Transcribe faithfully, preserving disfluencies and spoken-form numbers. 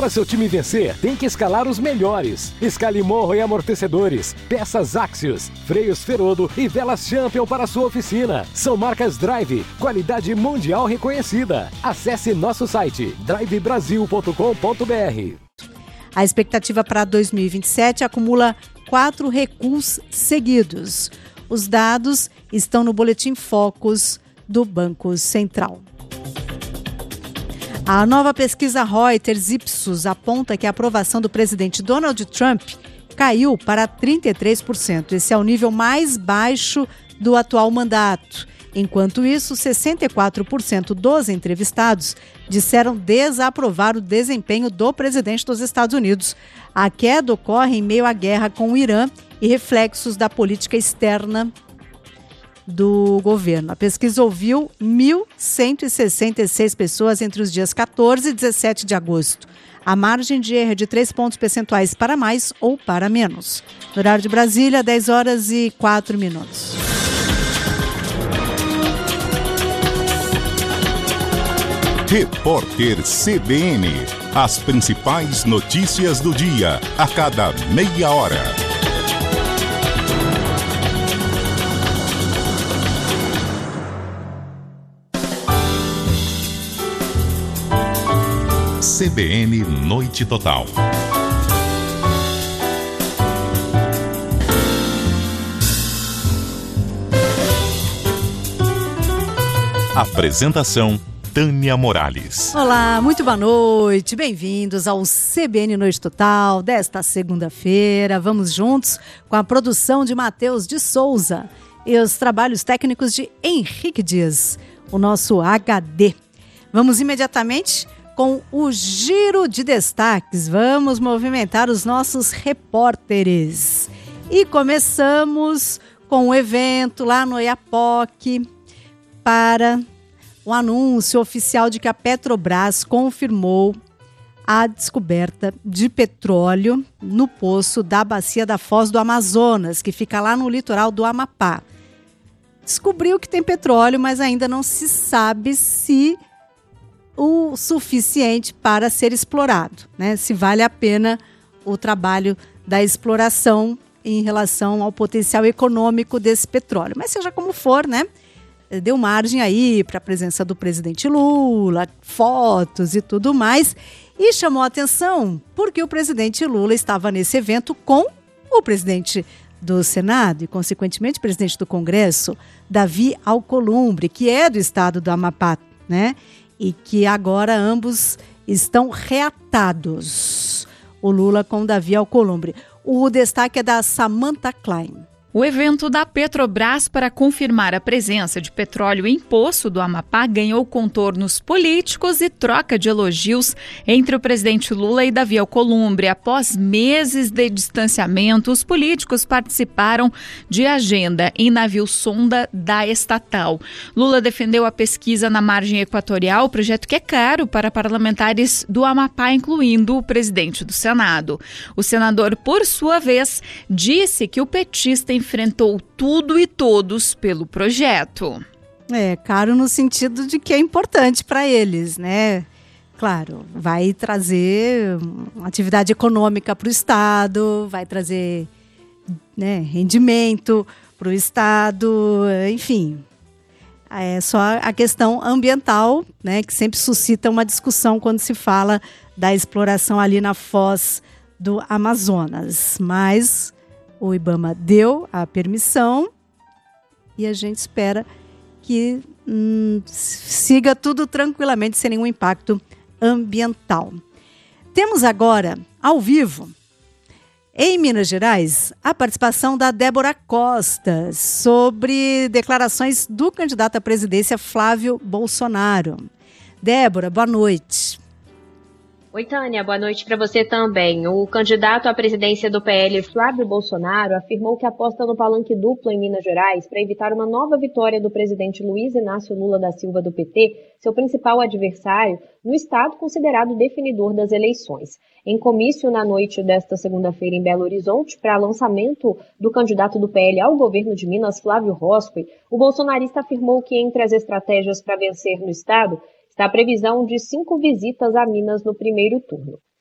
Para seu time vencer, tem que escalar os melhores. Escale morro e amortecedores, peças Axios, freios Ferodo e velas Champion para sua oficina. São marcas Drive, qualidade mundial reconhecida. Acesse nosso site drive brasil ponto com ponto b r. A expectativa para dois mil e vinte e sete acumula quatro recuos seguidos. Os dados estão no Boletim Focus do Banco Central. A nova pesquisa Reuters Ipsos aponta que a aprovação do presidente Donald Trump caiu para trinta e três por cento. Esse é o nível mais baixo do atual mandato. Enquanto isso, sessenta e quatro por cento dos entrevistados disseram desaprovar o desempenho do presidente dos Estados Unidos. A queda ocorre em meio à guerra com o Irã e reflexos da política externa do governo. A pesquisa ouviu mil cento e sessenta e seis pessoas entre os dias quatorze e dezessete de agosto. A margem de erro é de três pontos percentuais para mais ou para menos. No horário de Brasília, dez horas e quatro minutos. Repórter C B N. As principais notícias do dia, a cada meia hora. C B N Noite Total. Apresentação Tânia Morales. Olá, muito boa noite, bem-vindos ao C B N Noite Total desta segunda-feira. Vamos juntos com a produção de Matheus de Souza e os trabalhos técnicos de Henrique Dias, o nosso H D. Vamos imediatamente com o giro de destaques. Vamos movimentar os nossos repórteres. E começamos com o evento lá no Oiapoque para o anúncio oficial de que a Petrobras confirmou a descoberta de petróleo no poço da Bacia da Foz do Amazonas, que fica lá no litoral do Amapá. Descobriu que tem petróleo, mas ainda não se sabe se o suficiente para ser explorado, né? Se vale a pena o trabalho da exploração em relação ao potencial econômico desse petróleo. Mas seja como for, né? Deu margem aí para a presença do presidente Lula, fotos e tudo mais. E chamou a atenção porque o presidente Lula estava nesse evento com o presidente do Senado e, consequentemente, presidente do Congresso, Davi Alcolumbre, que é do estado do Amapá, né? E que agora ambos estão reatados. O Lula com Davi Alcolumbre. O destaque é da Samantha Klein. O evento da Petrobras para confirmar a presença de petróleo em poço do Amapá ganhou contornos políticos e troca de elogios entre o presidente Lula e Davi Alcolumbre. Após meses de distanciamento, os políticos participaram de agenda em navio sonda da estatal. Lula defendeu a pesquisa na margem equatorial, projeto que é caro para parlamentares do Amapá, incluindo o presidente do Senado. O senador, por sua vez, disse que o petista enfrentou tudo e todos pelo projeto. É, caro no sentido de que é importante para eles, né? Claro, vai trazer atividade econômica para o Estado, vai trazer, né, rendimento para o Estado, enfim. É só a questão ambiental, né, que sempre suscita uma discussão quando se fala da exploração ali na foz do Amazonas. Mas o IBAMA deu a permissão e a gente espera que hum, siga tudo tranquilamente, sem nenhum impacto ambiental. Temos agora, ao vivo, em Minas Gerais, a participação da Débora Costa sobre declarações do candidato à presidência Flávio Bolsonaro. Débora, boa noite. Oi, Tânia, boa noite para você também. O candidato à presidência do P L, Flávio Bolsonaro, afirmou que aposta no palanque duplo em Minas Gerais para evitar uma nova vitória do presidente Luiz Inácio Lula da Silva do P T, seu principal adversário, no estado considerado definidor das eleições. Em comício na noite desta segunda-feira em Belo Horizonte, para lançamento do candidato do P L ao governo de Minas, Flávio Roscoe, o bolsonarista afirmou que entre as estratégias para vencer no estado está a previsão de cinco visitas a Minas no primeiro turno.